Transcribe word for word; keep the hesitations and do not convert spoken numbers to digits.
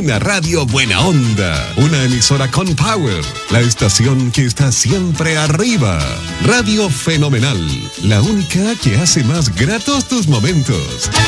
una radio buena onda, una emisora con power, la estación que está siempre arriba. Radio Fenomenal, la única que hace más gratos tus momentos.